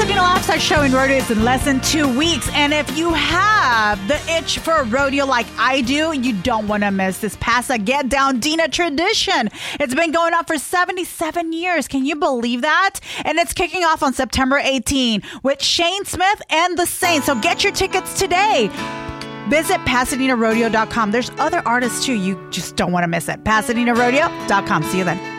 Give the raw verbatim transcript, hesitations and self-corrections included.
Pasadena Lifestyle Show in rodeo is in less than two weeks. And if you have the itch for a rodeo like I do, you don't want to miss this Pasa Get Down Dina tradition. It's been going on for seventy-seven years. Can you believe that? And it's kicking off on September eighteenth with Shane Smith and the Saints. So get your tickets today. Visit Pasadena Rodeo dot com. There's other artists too. You just don't want to miss it. Pasadena Rodeo dot com. See you then.